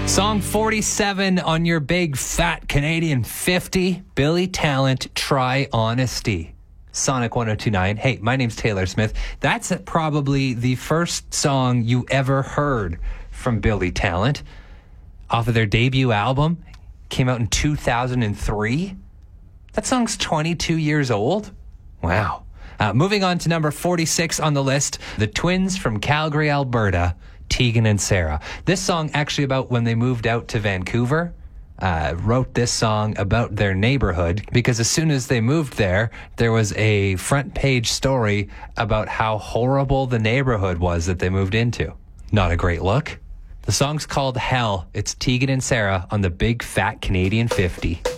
Song 47 on your big fat Canadian 50. Billy Talent, Try Honesty. Sonic 1029. Hey, my name's Taylor Smith. That's probably the first song you ever heard from Billy Talent off of their debut album. Came out in 2003. That song's 22 years old. Wow. Moving on to number 46 on the list, the twins from Calgary, Alberta, Tegan and Sarah. This song actually about when they moved out to Vancouver. Wrote this song about their neighborhood because as soon as they moved there was a front page story about how horrible the neighborhood was that they moved into. Not a great look. The song's called Hell. It's Tegan and Sarah on the Big Fat Canadian 50.